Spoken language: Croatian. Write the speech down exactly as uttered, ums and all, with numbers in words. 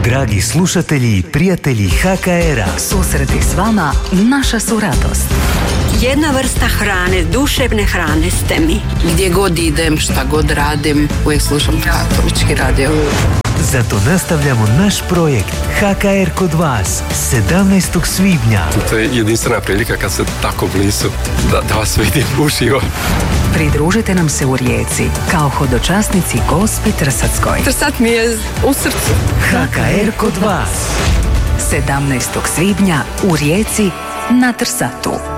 Dragi slušatelji i prijatelji ha ka era, susreti s vama naša su radost. Jedna vrsta hrane, duševne hrane ste mi. Gdje god idem, šta god radim, uvijek slušam Katolički radio. Zato nastavljamo naš projekt ha ka er kod vas sedamnaestog svibnja. To je jedinstvena prilika kad ste tako blizu da, da vas vidim uživo. Pridružite nam se u Rijeci kao hodočasnici Gospi Trsackoj. Trsat mi je u srcu. ha ka er kod vas sedamnaestog svibnja u Rijeci na Trsatu.